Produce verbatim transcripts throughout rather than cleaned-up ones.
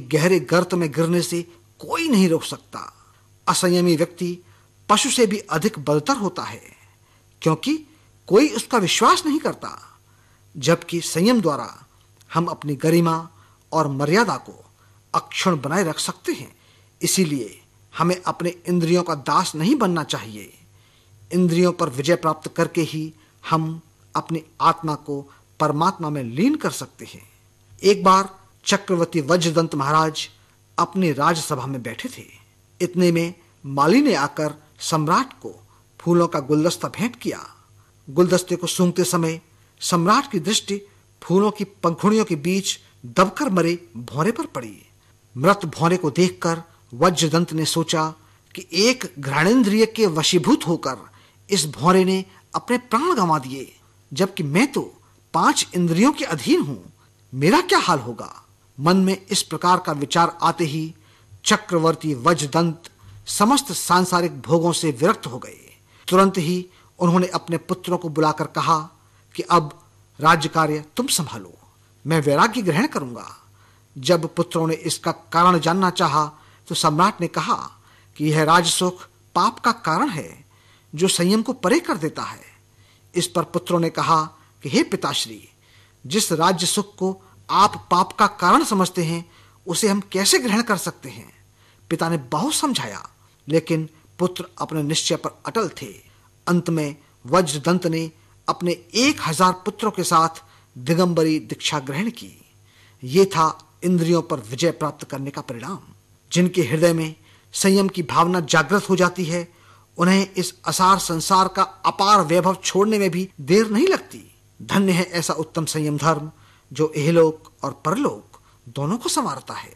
गहरे गर्त में गिरने से कोई नहीं रोक सकता। असंयमी व्यक्ति पशु से भी अधिक बदतर होता है, क्योंकि कोई उसका विश्वास नहीं करता, जबकि संयम द्वारा हम अपनी गरिमा और मर्यादा को अक्षुण्ण बनाए रख सकते हैं। इसीलिए हमें अपने इंद्रियों का दास नहीं बनना चाहिए। इंद्रियों पर विजय प्राप्त करके ही हम अपनी आत्मा को परमात्मा में लीन कर सकते हैं। एक बार चक्रवर्ती वज्रदंत महाराज अपनी राजसभा में बैठे थे। इतने में माली ने आकर सम्राट को फूलों का गुलदस्ता भेंट किया। गुलदस्ते को सूंघते समय सम्राट की दृष्टि फूलों की पंखुड़ियों के बीच दबकर मरे भौरे पर पड़ी। मृत भौरे को देखकर वज्रदंत ने सोचा कि एक घ्राणेंद्रिय के वशीभूत होकर इस भौरे ने अपने प्राण गंवा दिए, जबकि मैं तो पांच इंद्रियों के अधीन हूं। मेरा क्या हाल होगा? मन में इस प्रकार का विचार आते ही चक्रवर्ती वज्रदंत समस्त सांसारिक भोगों से विरक्त हो गए। तुरंत ही उन्होंने अपने पुत्रों को बुलाकर कहा कि अब राज्य कार्य तुम संभालो, मैं वैराग्य ग्रहण करूंगा। जब पुत्रों ने इसका कारण जानना चाहा तो सम्राट ने कहा कि यह राजसुख पाप का कारण है, जो संयम को परे कर देता है। इस पर पुत्रों ने कहा कि हे पिताश्री, जिस राज्य सुख को आप पाप का कारण समझते हैं, उसे हम कैसे ग्रहण कर सकते हैं? पिता ने बहुत समझाया, लेकिन पुत्र अपने निश्चय पर अटल थे। अंत में वज्रदंत ने अपने एक हजार पुत्रों के साथ दिगंबरी दीक्षा ग्रहण की। ये था इंद्रियों पर विजय प्राप्त करने का परिणाम। जिनके हृदय में संयम की भावना जागृत हो जाती है, उन्हें इस असार संसार का अपार वैभव छोड़ने में भी देर नहीं लगती। धन्य है ऐसा उत्तम संयम धर्म, जो इहलोक और परलोक दोनों को संवारता है।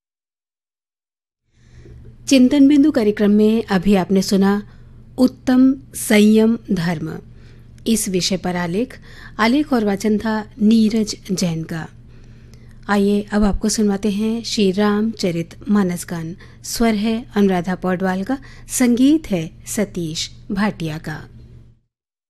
चिंतन बिंदु कार्यक्रम में अभी आपने सुना उत्तम संयम धर्म। इस विषय पर आलेख आलेख और वाचन था नीरज जैन का। आइए अब आपको सुनवाते हैं श्री रामचरित मानस गान। स्वर है अनुराधा पौडवाल का, संगीत है सतीश भाटिया का।